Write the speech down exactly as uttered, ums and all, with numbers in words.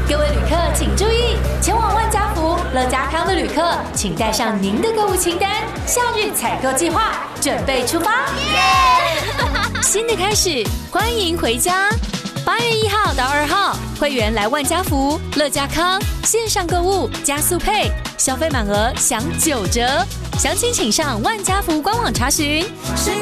各位旅客请注意，前往万家福、乐家康的旅客，请带上您的购物清单，夏日采购计划准备出发。新的开始，欢迎回家。八月一号到二号，会员来万家福、乐家康线上购物加速配，消费满额享九折。详情请上万家福官网查询。